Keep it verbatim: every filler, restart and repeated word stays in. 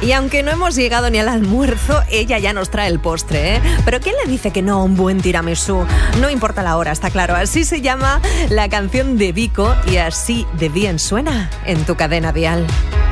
Y aunque no hemos llegado ni al almuerzo, ella ya nos trae el postre, ¿eh? Pero ¿quién le dice que no a un buen tiramisú? No importa la hora, está claro. Así se llama la canción de Vico y así de bien suena en tu cadena dial.